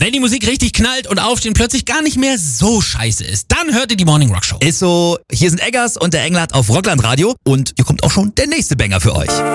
Wenn die Musik richtig knallt und Aufstehen plötzlich gar nicht mehr so scheiße ist, dann hört ihr die Morning Rock Show. Ist so, hier sind Eggers und der Englert auf Rockland Radio und hier kommt auch schon der nächste Banger für euch.